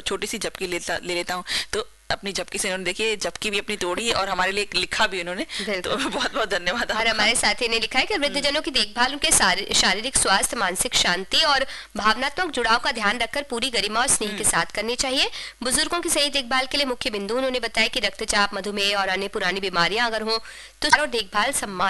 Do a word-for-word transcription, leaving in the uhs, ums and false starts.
छोटी सी झपकी लेता ले लेता हूँ। तो अपनी झपकी से उन्होंने देखिए झपकी भी अपनी तोड़ी और हमारे लिए लिखा भी उन्होंने, तो बहुत बहुत धन्यवाद। और हमारे साथी ने लिखा है कि वृद्धजनों की देखभाल, उनके शारीरिक स्वास्थ्य, मानसिक शांति और भावनात्मक जुड़ाव का ध्यान रखकर पूरी गरिमा और स्नेह के साथ करनी चाहिए। बुजुर्गों की सही देखभाल के लिए मुख्य बिंदु उन्होंने बताया कि रक्तचाप, मधुमेह और अन्य पुरानी बीमारियां अगर हो तो देखभाल सम्मान